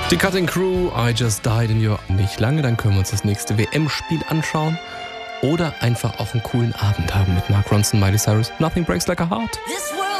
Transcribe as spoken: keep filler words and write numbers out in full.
Die Cutting Crew, I Just Died in Your... Nicht lange, dann können wir uns das nächste W M-Spiel anschauen. Oder einfach auch einen coolen Abend haben mit Mark Ronson, Miley Cyrus. Nothing Breaks Like a Heart.